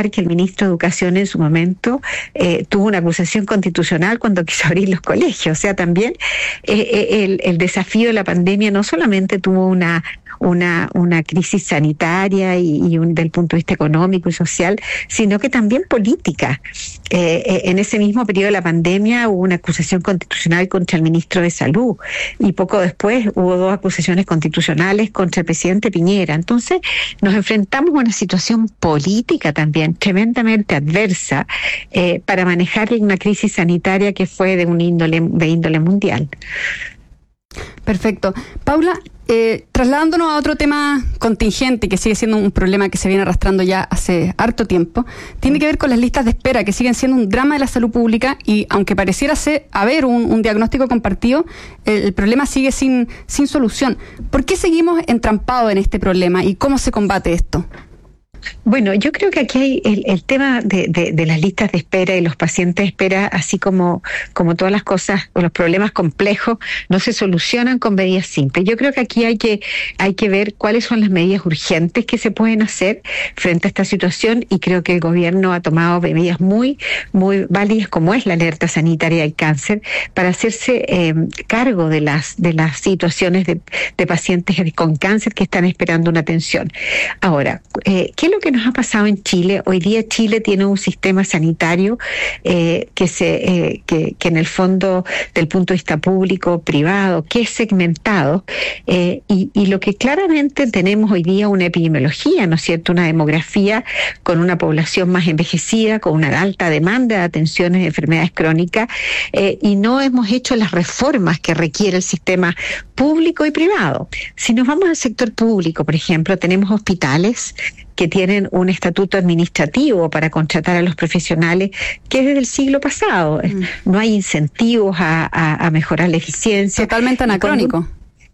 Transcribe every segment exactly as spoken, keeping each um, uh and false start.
recordar que el ministro de Educación en su momento eh, tuvo una acusación constitucional cuando quiso abrir los colegios. O sea, también eh, el, el desafío de la pandemia no solamente tuvo una una una crisis sanitaria y, y un, del punto de vista económico y social, sino que también política. Eh, eh, en ese mismo periodo de la pandemia hubo una acusación constitucional contra el ministro de Salud y poco después hubo dos acusaciones constitucionales contra el presidente Piñera. Entonces nos enfrentamos a una situación política también tremendamente adversa eh, para manejar una crisis sanitaria que fue de un índole de índole mundial. Perfecto. Paula, eh, trasladándonos a otro tema contingente que sigue siendo un problema que se viene arrastrando ya hace harto tiempo, tiene que ver con las listas de espera que siguen siendo un drama de la salud pública y aunque pareciera ser haber un, un diagnóstico compartido, el, el problema sigue sin, sin solución. ¿Por qué seguimos entrampados en este problema y cómo se combate esto? Bueno, yo creo que aquí hay el, el tema de, de, de las listas de espera y los pacientes de espera, así como, como todas las cosas o los problemas complejos, no se solucionan con medidas simples. Yo creo que aquí hay que, hay que ver cuáles son las medidas urgentes que se pueden hacer frente a esta situación y creo que el gobierno ha tomado medidas muy, muy válidas como es la alerta sanitaria del cáncer para hacerse eh, cargo de las, de las situaciones de, de pacientes con cáncer que están esperando una atención. Ahora, eh, ¿qué lo que nos ha pasado en Chile? Hoy día Chile tiene un sistema sanitario eh, que se eh, que, que en el fondo, del punto de vista público, privado, que es segmentado eh, y, y lo que claramente tenemos hoy día una epidemiología, ¿no es cierto? Una demografía con una población más envejecida, con una alta demanda de atenciones de enfermedades crónicas eh, y no hemos hecho las reformas que requiere el sistema público y privado. Si nos vamos al sector público, por ejemplo, tenemos hospitales que tienen un estatuto administrativo para contratar a los profesionales que es desde el siglo pasado. Mm. No hay incentivos a, a, a mejorar la eficiencia. Totalmente anacrónico.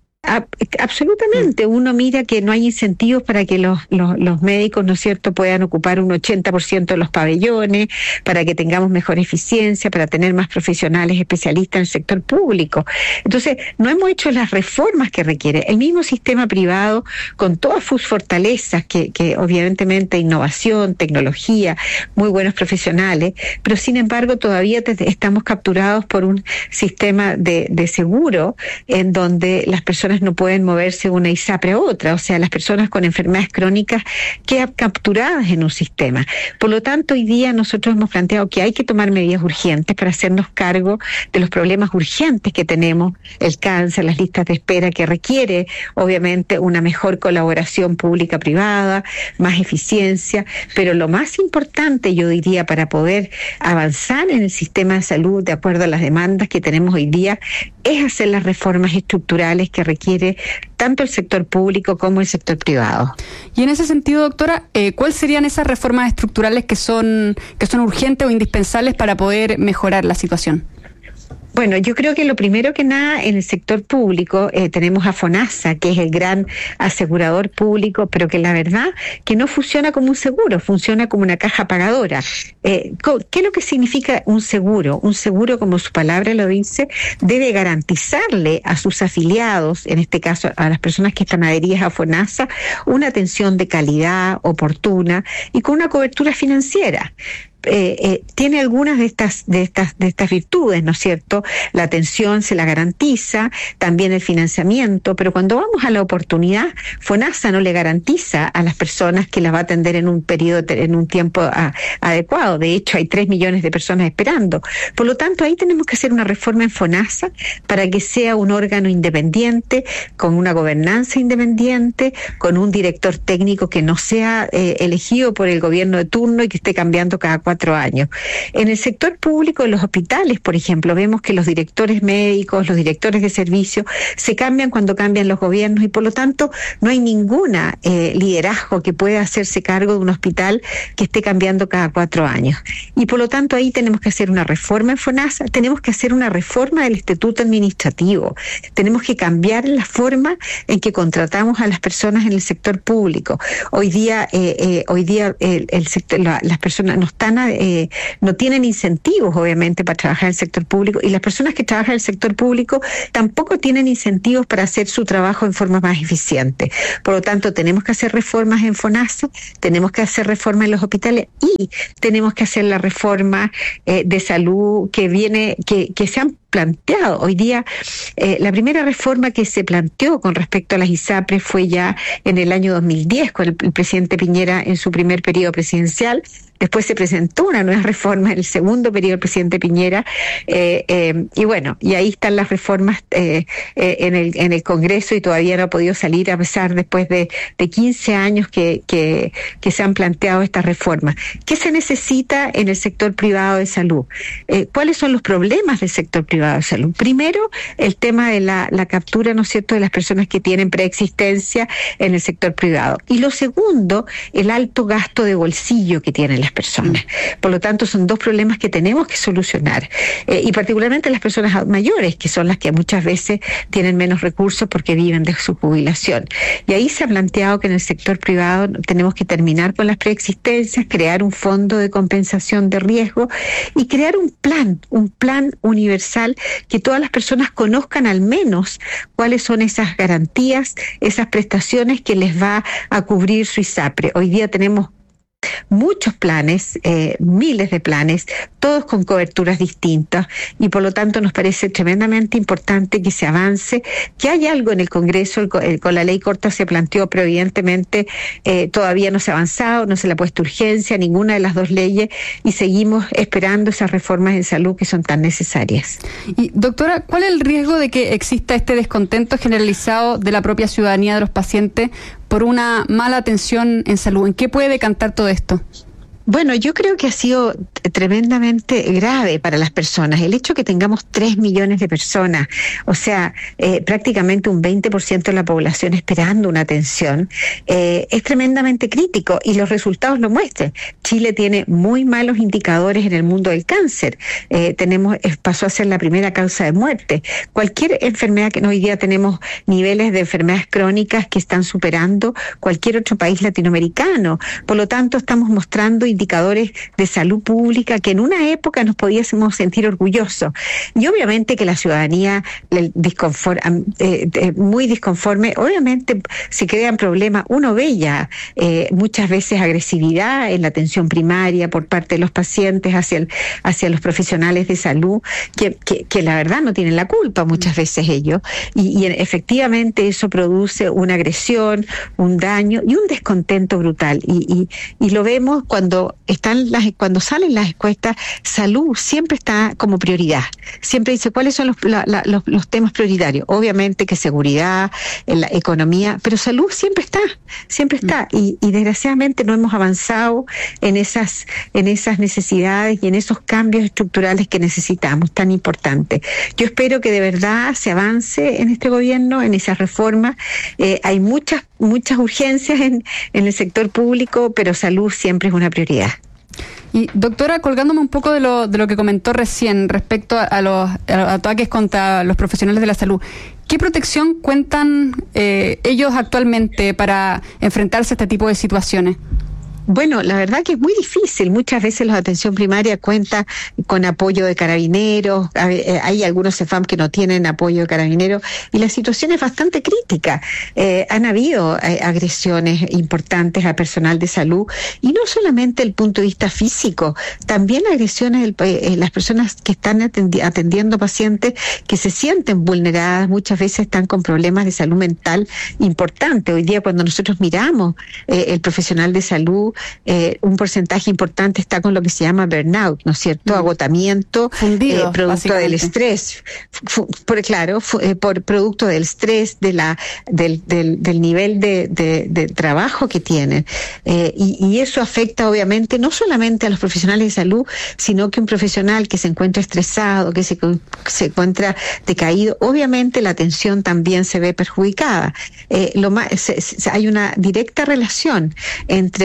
Absolutamente, uno mira que no hay incentivos para que los, los, los médicos, ¿no es cierto?, puedan ocupar un ochenta por ciento de los pabellones, para que tengamos mejor eficiencia, para tener más profesionales especialistas en el sector público. Entonces, no hemos hecho las reformas que requiere. El mismo sistema privado, con todas sus fortalezas, que, que obviamente innovación, tecnología, muy buenos profesionales, pero sin embargo todavía te, estamos capturados por un sistema de, de seguro en donde las personas no pueden moverse de una ISAPRE a otra, o sea, las personas con enfermedades crónicas quedan capturadas en un sistema. Por lo tanto, hoy día nosotros hemos planteado que hay que tomar medidas urgentes para hacernos cargo de los problemas urgentes que tenemos, el cáncer, las listas de espera, que requiere, obviamente, una mejor colaboración pública-privada, más eficiencia, pero lo más importante, yo diría, para poder avanzar en el sistema de salud de acuerdo a las demandas que tenemos hoy día, es hacer las reformas estructurales que requiere tanto el sector público como el sector privado. Y en ese sentido, doctora, eh, ¿cuáles serían esas reformas estructurales que son, que son urgentes o indispensables para poder mejorar la situación? Bueno, yo creo que lo primero que nada, en el sector público eh, tenemos a FONASA, que es el gran asegurador público, pero que la verdad que no funciona como un seguro, funciona como una caja pagadora. Eh, ¿Qué es lo que significa un seguro? Un seguro, como su palabra lo dice, debe garantizarle a sus afiliados, en este caso a las personas que están adheridas a FONASA, una atención de calidad, oportuna y con una cobertura financiera. Eh, eh, tiene algunas de estas de estas de estas virtudes, ¿no es cierto? La atención se la garantiza, también el financiamiento, pero cuando vamos a la oportunidad, FONASA no le garantiza a las personas que las va a atender en un periodo, en un tiempo a, adecuado. De hecho, hay tres millones de personas esperando. Por lo tanto, ahí tenemos que hacer una reforma en FONASA para que sea un órgano independiente, con una gobernanza independiente, con un director técnico que no sea eh, elegido por el gobierno de turno y que esté cambiando cada cuatro años. En el sector público, en los hospitales, por ejemplo, vemos que los directores médicos, los directores de servicio se cambian cuando cambian los gobiernos y por lo tanto no hay ninguna eh, liderazgo que pueda hacerse cargo de un hospital que esté cambiando cada cuatro años. Y por lo tanto ahí tenemos que hacer una reforma en FONASA, tenemos que hacer una reforma del estatuto administrativo, tenemos que cambiar la forma en que contratamos a las personas en el sector público. Hoy día, eh, eh, hoy día el, el sector, la, las personas no están personas eh, no tienen incentivos, obviamente, para trabajar en el sector público, y las personas que trabajan en el sector público tampoco tienen incentivos para hacer su trabajo en forma más eficiente. Por lo tanto, tenemos que hacer reformas en FONASA, tenemos que hacer reformas en los hospitales y tenemos que hacer la reforma eh, de salud que viene, que, que se han planteado. Hoy día, eh, la primera reforma que se planteó con respecto a las ISAPRES fue ya en el año dos mil diez, con el, el presidente Piñera en su primer periodo presidencial. Después se presentó una nueva reforma en el segundo periodo del presidente Piñera, eh, eh, y bueno, y ahí están las reformas eh, eh, en el en el Congreso, y todavía no ha podido salir, a pesar después de, de quince años que, que, que se han planteado estas reformas. ¿Qué se necesita en el sector privado de salud? Eh, ¿Cuáles son los problemas del sector privado de salud? Primero, el tema de la, la captura, ¿no es cierto?, de las personas que tienen preexistencia en el sector privado. Y lo segundo, el alto gasto de bolsillo que tienen las personas. Por lo tanto, son dos problemas que tenemos que solucionar, eh, y particularmente las personas mayores, que son las que muchas veces tienen menos recursos porque viven de su jubilación. Y ahí se ha planteado que en el sector privado tenemos que terminar con las preexistencias, crear un fondo de compensación de riesgo y crear un plan, un plan universal, que todas las personas conozcan al menos cuáles son esas garantías, esas prestaciones que les va a cubrir su ISAPRE. Hoy día tenemos muchos planes, eh, miles de planes, todos con coberturas distintas, y por lo tanto nos parece tremendamente importante que se avance, que hay algo en el Congreso, el, el, con la ley corta se planteó, pero evidentemente eh, todavía no se ha avanzado, no se le ha puesto urgencia a ninguna de las dos leyes, y seguimos esperando esas reformas en salud que son tan necesarias. Y doctora, ¿cuál es el riesgo de que exista este descontento generalizado de la propia ciudadanía, de los pacientes, por una mala atención en salud? ¿En qué puede decantar todo esto? Bueno, yo creo que ha sido tremendamente grave para las personas el hecho que tengamos tres millones de personas, o sea, eh, prácticamente un veinte por ciento de la población esperando una atención. Eh, es tremendamente crítico, y los resultados lo muestran. Chile tiene muy malos indicadores en el mundo del cáncer. Eh, tenemos pasó a ser la primera causa de muerte. Cualquier enfermedad que hoy día tenemos niveles de enfermedades crónicas que están superando cualquier otro país latinoamericano. Por lo tanto, estamos mostrando indicadores de salud pública que en una época nos podíamos sentir orgullosos. Y obviamente que la ciudadanía disconforme, eh, eh, muy disconforme, obviamente se crean problemas. Uno ve ya eh, muchas veces agresividad en la atención primaria por parte de los pacientes hacia, el, hacia los profesionales de salud, que, que, que la verdad no tienen la culpa muchas veces ellos. Y, y efectivamente eso produce una agresión, un daño y un descontento brutal. Y, y, y lo vemos cuando están las cuando salen las encuestas. Salud siempre está como prioridad, siempre dice cuáles son los, la, la, los, los temas prioritarios. Obviamente que seguridad, la economía, pero salud siempre está, siempre está, y, y desgraciadamente no hemos avanzado en esas, en esas necesidades y en esos cambios estructurales que necesitamos, tan importantes. Yo espero que de verdad se avance en este gobierno, en esas reformas. Eh, hay muchas, muchas urgencias en, en el sector público, pero salud siempre es una prioridad. Y doctora, colgándome un poco de lo, de lo que comentó recién respecto a, a, los, a los ataques contra los profesionales de la salud, ¿qué protección cuentan eh, ellos actualmente para enfrentarse a este tipo de situaciones? Bueno, la verdad que es muy difícil. Muchas veces la atención primaria cuenta con apoyo de carabineros. Hay algunos CEFAM que no tienen apoyo de carabineros y la situación es bastante crítica. Eh, han habido eh, agresiones importantes a personal de salud, y no solamente desde el punto de vista físico, también agresiones en eh, las personas que están atendi- atendiendo pacientes que se sienten vulneradas, muchas veces están con problemas de salud mental importantes. Hoy día, cuando nosotros miramos eh, el profesional de salud, Eh, un porcentaje importante está con lo que se llama burnout, ¿no es cierto? Mm. Agotamiento, Fundido, eh, producto del estrés, fu, por, claro, fu, eh, por producto del estrés, de la, del, del, del nivel de, de, de trabajo que tienen. Eh, y, y eso afecta obviamente no solamente a los profesionales de salud, sino que un profesional que se encuentra estresado, que se, se encuentra decaído, obviamente la atención también se ve perjudicada. Eh, lo más, se, se, hay una directa relación entre un profesional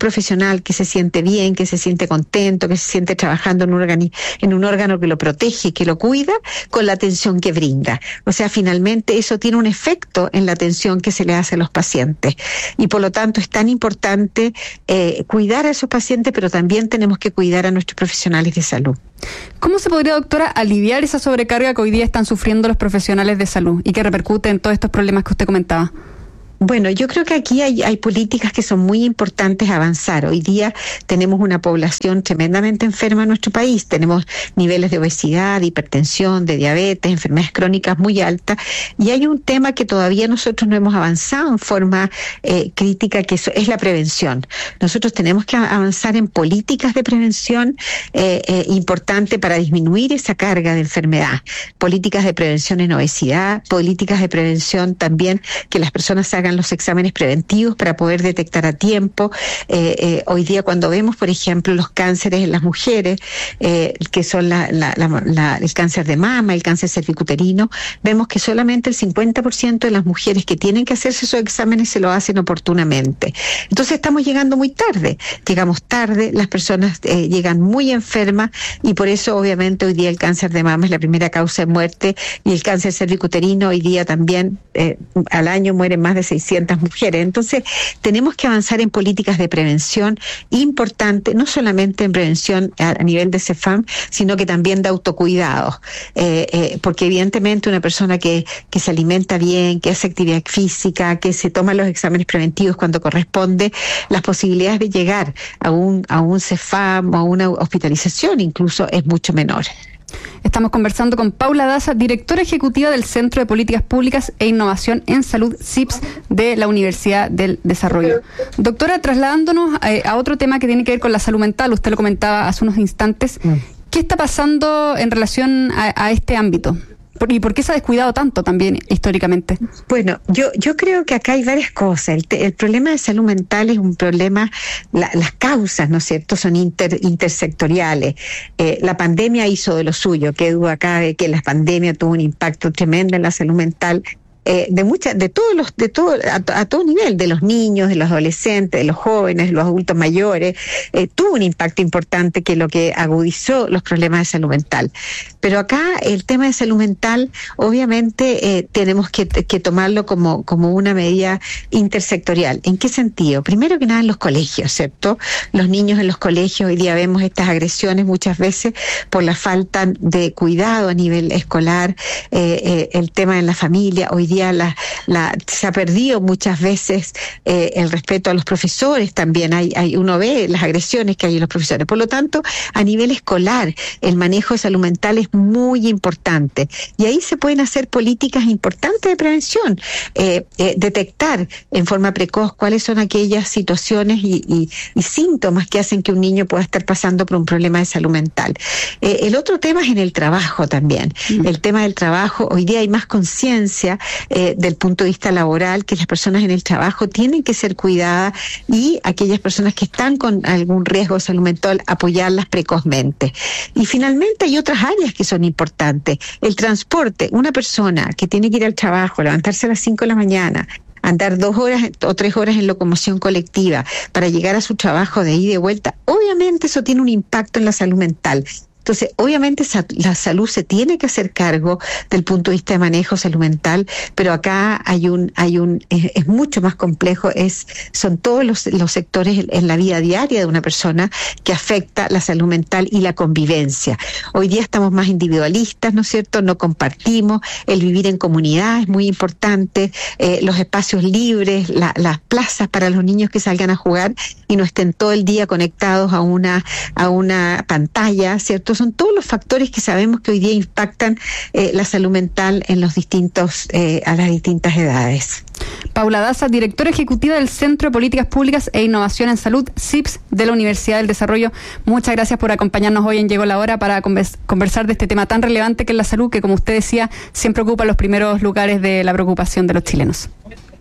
profesional que se siente bien, que se siente contento, que se siente trabajando en un, organi- en un órgano que lo protege, que lo cuida, con la atención que brinda. O sea, finalmente eso tiene un efecto en la atención que se le hace a los pacientes. Y por lo tanto es tan importante eh, cuidar a esos pacientes, pero también tenemos que cuidar a nuestros profesionales de salud. ¿Cómo se podría, doctora, aliviar esa sobrecarga que hoy día están sufriendo los profesionales de salud y que repercute en todos estos problemas que usted comentaba? Bueno, yo creo que aquí hay, hay políticas que son muy importantes a avanzar. Hoy día tenemos una población tremendamente enferma en nuestro país. Tenemos niveles de obesidad, de hipertensión, de diabetes, enfermedades crónicas muy altas. Y hay un tema que todavía nosotros no hemos avanzado en forma eh, crítica, que eso es la prevención. Nosotros tenemos que avanzar en políticas de prevención eh, eh, importante para disminuir esa carga de enfermedad. Políticas de prevención en obesidad, políticas de prevención también que las personas hagan los exámenes preventivos para poder detectar a tiempo. Eh, eh, hoy día cuando vemos, por ejemplo, los cánceres en las mujeres, eh, que son la, la, la, la, el cáncer de mama, el cáncer cervicuterino, vemos que solamente el cincuenta por ciento de las mujeres que tienen que hacerse esos exámenes se lo hacen oportunamente. Entonces estamos llegando muy tarde, llegamos tarde, las personas eh, llegan muy enfermas y por eso obviamente hoy día el cáncer de mama es la primera causa de muerte y el cáncer cervicuterino hoy día también eh, al año mueren más de seiscientas mujeres. Entonces, tenemos que avanzar en políticas de prevención importante, no solamente en prevención a, a nivel de CEFAM, sino que también de autocuidado. Eh, eh, porque evidentemente una persona que, que se alimenta bien, que hace actividad física, que se toma los exámenes preventivos cuando corresponde, las posibilidades de llegar a un, a un CEFAM o a una hospitalización incluso es mucho menor. Estamos conversando con Paula Daza, directora ejecutiva del Centro de Políticas Públicas e Innovación en Salud, C I P S, de la Universidad del Desarrollo. Doctora, trasladándonos a, a otro tema que tiene que ver con la salud mental, usted lo comentaba hace unos instantes, ¿qué está pasando en relación a, a este ámbito? ¿Y por qué se ha descuidado tanto también históricamente? Bueno, yo yo creo que acá hay varias cosas. El, te, el problema de salud mental es un problema, la, las causas, ¿no es cierto?, son inter, intersectoriales. Eh, la pandemia hizo de lo suyo, qué duda cabe que la pandemia tuvo un impacto tremendo en la salud mental. Eh, de muchas, de todos los, de todo, a, a todo nivel, de los niños, de los adolescentes, de los jóvenes, de los adultos mayores, eh, tuvo un impacto importante que lo que agudizó los problemas de salud mental. Pero acá el tema de salud mental, obviamente, eh, tenemos que, que tomarlo como, como una medida intersectorial. ¿En qué sentido? Primero que nada en los colegios, ¿cierto? Los niños en los colegios, hoy día vemos estas agresiones muchas veces por la falta de cuidado a nivel escolar, eh, eh, el tema en la familia, hoy día La, la, se ha perdido muchas veces eh, el respeto a los profesores también. Hay, hay, uno ve las agresiones que hay en los profesores. Por lo tanto, a nivel escolar, el manejo de salud mental es muy importante. Y ahí se pueden hacer políticas importantes de prevención. Eh, eh, detectar en forma precoz cuáles son aquellas situaciones y, y, y síntomas que hacen que un niño pueda estar pasando por un problema de salud mental. Eh, el otro tema es en el trabajo también. Mm. El tema del trabajo, hoy día hay más conciencia Eh, del punto de vista laboral, que las personas en el trabajo tienen que ser cuidadas y aquellas personas que están con algún riesgo de salud mental, apoyarlas precozmente. Y finalmente hay otras áreas que son importantes. El transporte, una persona que tiene que ir al trabajo, levantarse a las cinco de la mañana, andar dos horas o tres horas en locomoción colectiva para llegar a su trabajo de ida y de vuelta, obviamente eso tiene un impacto en la salud mental. Entonces, obviamente la salud se tiene que hacer cargo del punto de vista de manejo salud mental, pero acá hay un, hay un, es, es mucho más complejo, es, son todos los, los sectores en la vida diaria de una persona que afecta la salud mental y la convivencia. Hoy día estamos más individualistas, ¿no es cierto? No compartimos, el vivir en comunidad es muy importante, eh, los espacios libres, la, las plazas para los niños que salgan a jugar y no estén todo el día conectados a una, a una pantalla, ¿cierto? Son todos los factores que sabemos que hoy día impactan eh, la salud mental en los distintos, eh, a las distintas edades. Paula Daza, directora ejecutiva del Centro de Políticas Públicas e Innovación en Salud, C I P S, de la Universidad del Desarrollo. Muchas gracias por acompañarnos hoy en Llegó la Hora para conversar de este tema tan relevante que es la salud, que como usted decía, siempre ocupa los primeros lugares de la preocupación de los chilenos.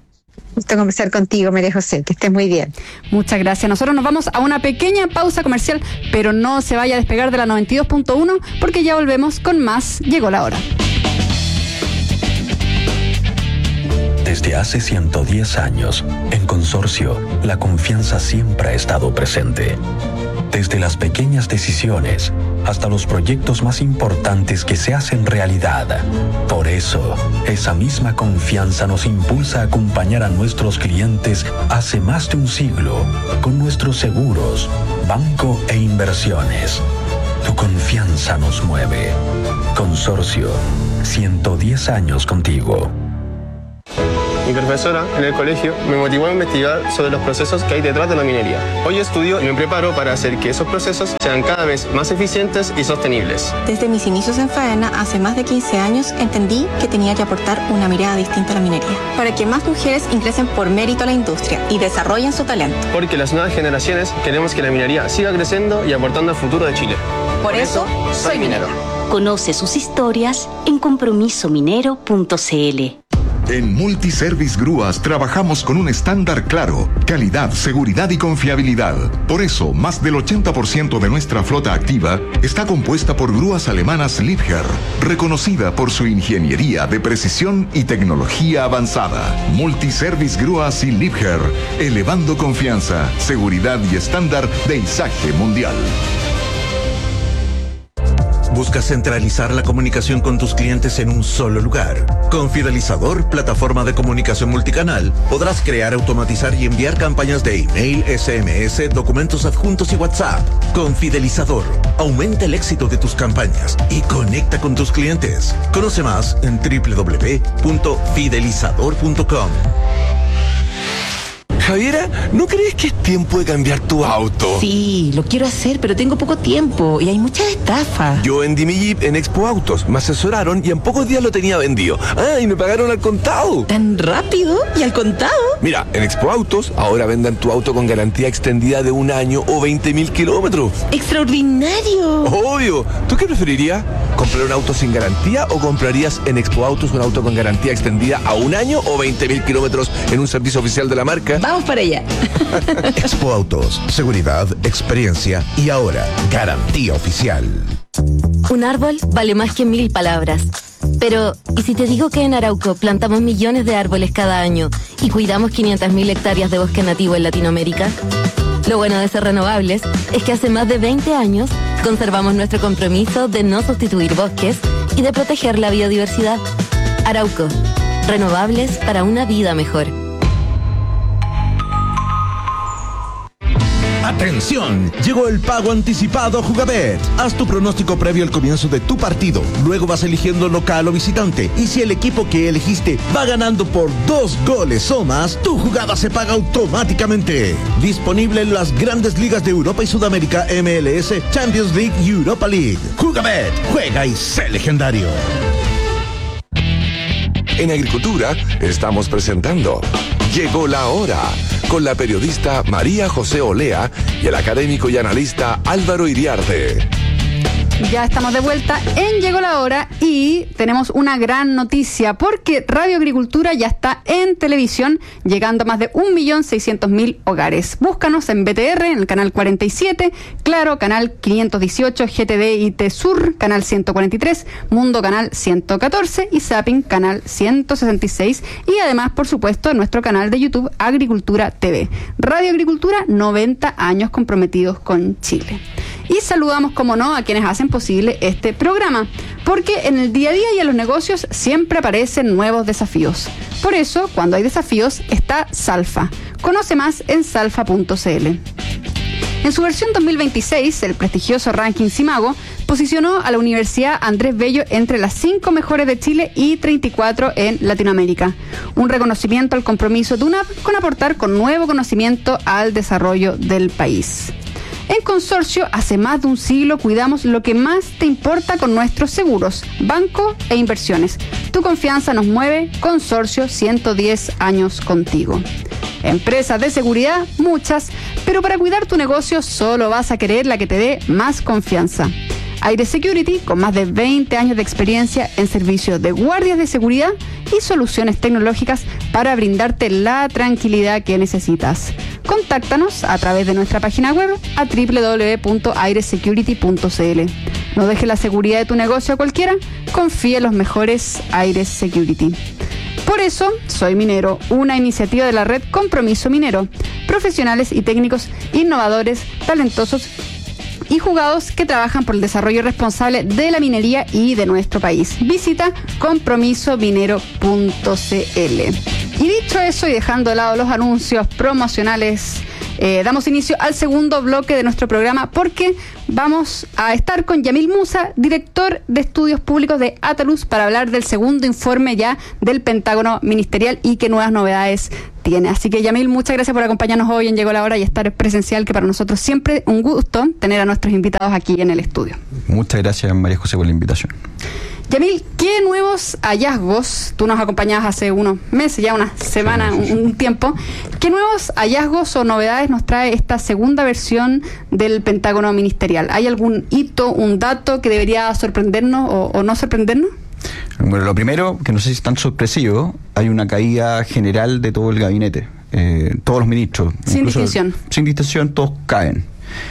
Gusto conversar contigo, María José, que estés muy bien. Muchas gracias. Nosotros nos vamos a una pequeña pausa comercial, pero no se vaya a despegar de la noventa y dos punto uno porque ya volvemos con más Llegó la Hora. Desde hace ciento diez años, en Consorcio, la confianza siempre ha estado presente. Desde las pequeñas decisiones hasta los proyectos más importantes que se hacen realidad. Por eso, esa misma confianza nos impulsa a acompañar a nuestros clientes hace más de un siglo con nuestros seguros, banco e inversiones. Tu confianza nos mueve. Consorcio, ciento diez años contigo. Mi profesora en el colegio me motivó a investigar sobre los procesos que hay detrás de la minería. Hoy estudio y me preparo para hacer que esos procesos sean cada vez más eficientes y sostenibles. Desde mis inicios en Faena, hace más de quince años, entendí que tenía que aportar una mirada distinta a la minería, para que más mujeres ingresen por mérito a la industria y desarrollen su talento. Porque las nuevas generaciones queremos que la minería siga creciendo y aportando al futuro de Chile. Por eso, soy minero. Conoce sus historias en compromiso minero punto c l. En Multiservice Grúas trabajamos con un estándar claro, calidad, seguridad y confiabilidad. Por eso, más del ochenta por ciento de nuestra flota activa está compuesta por grúas alemanas Liebherr, reconocida por su ingeniería de precisión y tecnología avanzada. Multiservice Grúas y Liebherr, elevando confianza, seguridad y estándar de izaje mundial. ¿Buscas centralizar la comunicación con tus clientes en un solo lugar? Con Fidelizador, plataforma de comunicación multicanal, podrás crear, automatizar y enviar campañas de email, S M S, documentos adjuntos y WhatsApp. Con Fidelizador, aumenta el éxito de tus campañas y conecta con tus clientes. Conoce más en doble u doble u doble u punto fidelizador punto com. Javiera, ¿no crees que es tiempo de cambiar tu auto? Sí, lo quiero hacer, pero tengo poco tiempo y hay muchas estafas. Yo vendí mi Jeep en Expo Autos, me asesoraron y en pocos días lo tenía vendido. Ah, y me pagaron al contado. ¿Tan rápido? ¿Y al contado? Mira, en Expo Autos ahora vendan tu auto con garantía extendida de un año o veinte mil kilómetros. ¡Extraordinario! Obvio. ¿Tú qué preferirías? ¿Comprar un auto sin garantía o comprarías en Expo Autos un auto con garantía extendida a un año o veinte mil kilómetros en un servicio oficial de la marca? Vamos para allá. Expo Autos, seguridad, experiencia y ahora, garantía oficial. Un árbol vale más que mil palabras. Pero, ¿y si te digo que en Arauco plantamos millones de árboles cada año y cuidamos quinientas mil hectáreas de bosque nativo en Latinoamérica? Lo bueno de ser renovables es que hace más de veinte años conservamos nuestro compromiso de no sustituir bosques y de proteger la biodiversidad. Arauco, renovables para una vida mejor. ¡Atención! Llegó el pago anticipado Jugabet. Haz tu pronóstico previo al comienzo de tu partido. Luego vas eligiendo local o visitante. Y si el equipo que elegiste va ganando por dos goles o más, tu jugada se paga automáticamente. Disponible en las grandes ligas de Europa y Sudamérica, M L S, Champions League y Europa League. Jugabet, juega y sé legendario. En Agricultura estamos presentando Llegó la Hora, con la periodista María José Olea y el académico y analista Álvaro Iriarte. Ya estamos de vuelta en Llegó la Hora y tenemos una gran noticia porque Radio Agricultura ya está en televisión, llegando a más de un millón seiscientos mil hogares. Búscanos en B T R, en el canal cuarenta y siete, Claro, canal quinientos dieciocho, G T V y T Sur, canal ciento cuarenta y tres, Mundo, canal ciento catorce y Zapping, canal ciento sesenta y seis. Y además, por supuesto, en nuestro canal de YouTube, Agricultura T V. Radio Agricultura, noventa años comprometidos con Chile. Y saludamos, como no, a quienes hacen posible este programa, porque en el día a día y en los negocios siempre aparecen nuevos desafíos. Por eso, cuando hay desafíos, está Salfa. Conoce más en salfa punto c l. En su versión dos mil veintiséis, el prestigioso ranking Simago posicionó a la Universidad Andrés Bello entre las cinco mejores de Chile y treinta y cuatro en Latinoamérica. Un reconocimiento al compromiso de U N A P con aportar con nuevo conocimiento al desarrollo del país. En Consorcio, hace más de un siglo cuidamos lo que más te importa con nuestros seguros, banco e inversiones. Tu confianza nos mueve, Consorcio, ciento diez años contigo. Empresas de seguridad, muchas, pero para cuidar tu negocio solo vas a querer la que te dé más confianza. Aire Security, con más de veinte años de experiencia en servicios de guardias de seguridad y soluciones tecnológicas para brindarte la tranquilidad que necesitas. Contáctanos a través de nuestra página web a doble u doble u doble u punto aire security punto c l. No dejes la seguridad de tu negocio a cualquiera, confía en los mejores Aire Security. Por eso, Soy Minero, una iniciativa de la red Compromiso Minero. Profesionales y técnicos innovadores, talentosos y jugados que trabajan por el desarrollo responsable de la minería y de nuestro país. Visita compromiso minero punto c l. Y dicho eso y dejando de lado los anuncios promocionales, eh, damos inicio al segundo bloque de nuestro programa porque vamos a estar con Yamil Musa, director de Estudios Públicos de Ataluz, para hablar del segundo informe ya del Pentágono Ministerial y qué nuevas novedades tiene. Así que, Yamil, muchas gracias por acompañarnos hoy en Llegó la Hora y estar presencial, que para nosotros siempre un gusto tener a nuestros invitados aquí en el estudio. Muchas gracias, María José, por la invitación. Yamil, ¿qué nuevos hallazgos, tú nos acompañabas hace unos meses, ya una semana, sí, sí, sí. Un, un tiempo, qué nuevos hallazgos o novedades nos trae esta segunda versión del Pentágono Ministerial? ¿Hay algún hito, un dato que debería sorprendernos o, o no sorprendernos? Bueno, lo primero, que no sé si es tan sorpresivo, hay una caída general de todo el gabinete, eh, todos los ministros. Sin distinción. Sin distinción, todos caen.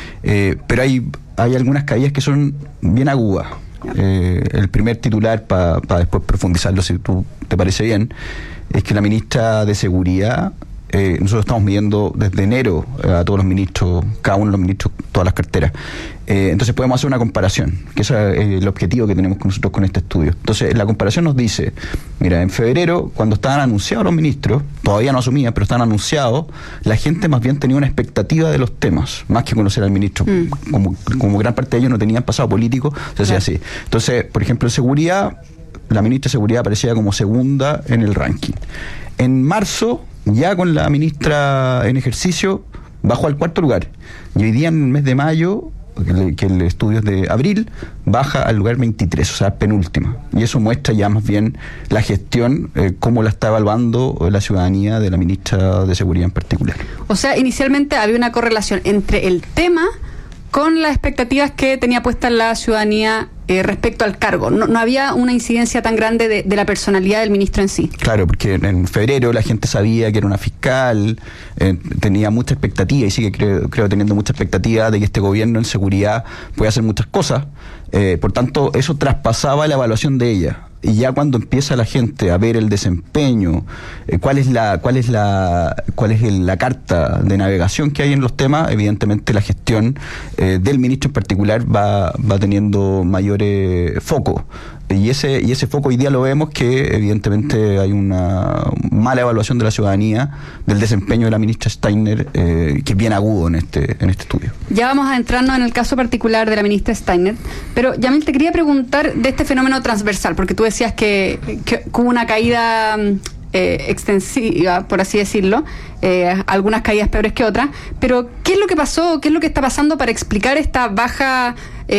Eh, pero hay, hay algunas caídas que son bien agudas. Eh, el primer titular, para pa después profundizarlo, si tú te parece bien, es que la ministra de Seguridad, eh, nosotros estamos midiendo desde enero eh, a todos los ministros, cada uno de los ministros, todas las carteras. Eh, entonces podemos hacer una comparación, que ese es el objetivo que tenemos nosotros con este estudio. Entonces la comparación nos dice, mira, en febrero, cuando estaban anunciados los ministros, todavía no asumían, pero estaban anunciados, la gente más bien tenía una expectativa de los temas, más que conocer al ministro. Mm. Como, como gran parte de ellos no tenían pasado político, se hacía así. Entonces, por ejemplo, en seguridad, la ministra de Seguridad aparecía como segunda en el ranking. En marzo, ya con la ministra en ejercicio, bajó al cuarto lugar. Y hoy día, en el mes de mayo, que el estudio es de abril, baja al lugar veintitrés, o sea, penúltima. Y eso muestra ya más bien la gestión, eh, cómo la está evaluando la ciudadanía de la ministra de Seguridad en particular. O sea, inicialmente había una correlación entre el tema con las expectativas que tenía puesta la ciudadanía eh, respecto al cargo. No, no había una incidencia tan grande de, de la personalidad del ministro en sí. Claro, porque en febrero la gente sabía que era una fiscal, eh, tenía mucha expectativa y sigue creo, creo teniendo mucha expectativa de que este gobierno en seguridad puede hacer muchas cosas. Eh, por tanto, eso traspasaba la evaluación de ella. Y ya cuando empieza la gente a ver el desempeño, eh, cuál es la cuál es la cuál es el, la carta de navegación que hay en los temas, evidentemente la gestión eh, del ministro en particular va va teniendo mayores focos. Y ese y ese foco hoy día lo vemos que evidentemente hay una mala evaluación de la ciudadanía del desempeño de la ministra Steiner, eh, que es bien agudo en este en este estudio. Ya vamos a entrarnos en el caso particular de la ministra Steiner, pero Yamil, te quería preguntar de este fenómeno transversal, porque tú decías que, que hubo una caída eh, extensiva, por así decirlo, eh, algunas caídas peores que otras, pero ¿qué es lo que pasó, qué es lo que está pasando para explicar esta baja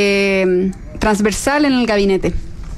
eh, transversal en el gabinete?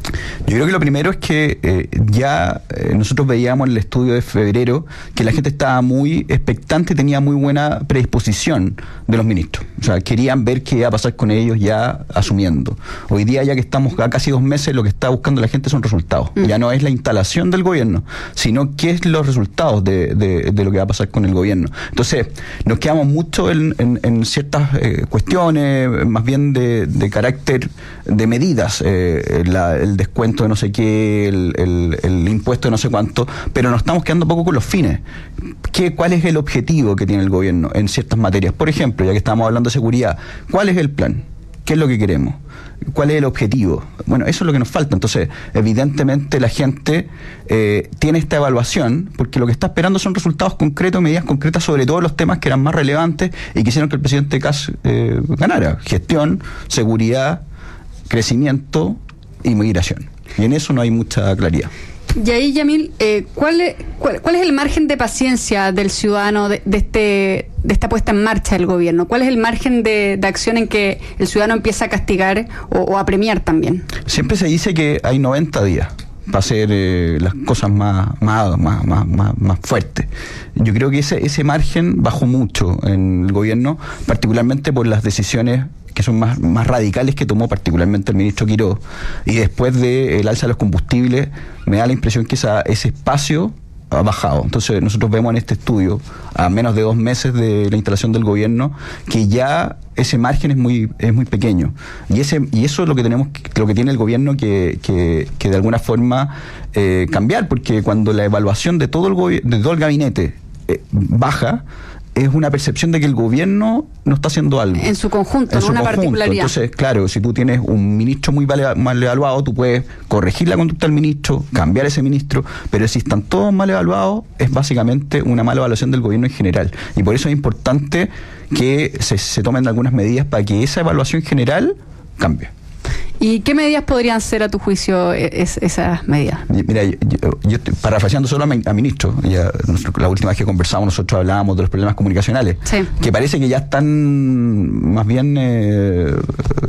Yo creo que lo primero es que eh, ya eh, nosotros veíamos en el estudio de febrero que la gente estaba muy expectante y tenía muy buena predisposición de los ministros. O sea, querían ver qué iba a pasar con ellos ya asumiendo. Hoy día, ya que estamos a casi dos meses, lo que está buscando la gente son resultados. Mm. Ya no es la instalación del gobierno, sino qué es los resultados de, de, de lo que va a pasar con el gobierno. Entonces, nos quedamos mucho en, en, en ciertas eh, cuestiones, más bien de, de carácter de medidas, eh, la, el descuento de no sé qué, el, el, el impuesto de no sé cuánto, pero nos estamos quedando poco con los fines. ¿Qué, ¿Cuál es el objetivo que tiene el gobierno en ciertas materias? Por ejemplo, ya que estamos hablando de seguridad, ¿cuál es el plan? ¿Qué es lo que queremos? ¿Cuál es el objetivo? Bueno, eso es lo que nos falta. Entonces, evidentemente la gente eh, tiene esta evaluación porque lo que está esperando son resultados concretos, medidas concretas sobre todos los temas que eran más relevantes y que hicieron que el presidente Kass eh, ganara. Gestión, seguridad, crecimiento y migración. Y en eso no hay mucha claridad. Y ahí, Yamil, eh, ¿cuál, es, cuál, ¿cuál es el margen de paciencia del ciudadano de, de, este, de esta puesta en marcha del gobierno? ¿Cuál es el margen de, de acción en que el ciudadano empieza a castigar o, o a premiar también? Siempre se dice que hay noventa días para hacer eh, las cosas más, más, más, más, más, más fuertes. Yo creo que ese, ese margen bajó mucho en el gobierno, particularmente por las decisiones que son más, más radicales que tomó particularmente el ministro Quirós. Y después del alza de los combustibles, me da la impresión que esa, ese espacio ha bajado. Entonces nosotros vemos en este estudio, a menos de dos meses de la instalación del gobierno, que ya ese margen es muy es muy pequeño. Y ese y eso es lo que tenemos, lo que tiene el gobierno que, que, que de alguna forma eh, cambiar, porque cuando la evaluación de todo el gobi- de todo el gabinete eh, baja, es una percepción de que el gobierno no está haciendo algo. En su conjunto, en no su una conjunto. particularidad. Entonces, claro, si tú tienes un ministro muy mal, mal evaluado, tú puedes corregir la conducta del ministro, cambiar ese ministro, pero si están todos mal evaluados, es básicamente una mala evaluación del gobierno en general. Y por eso es importante que se, se tomen algunas medidas para que esa evaluación general cambie. ¿Y qué medidas podrían ser, a tu juicio, es, esas medidas? Mira, yo, yo, yo estoy parafraseando solo a, a ministro. Ya, nosotros, la última vez que conversamos, nosotros hablábamos de los problemas comunicacionales, sí. que parece que ya están más bien eh,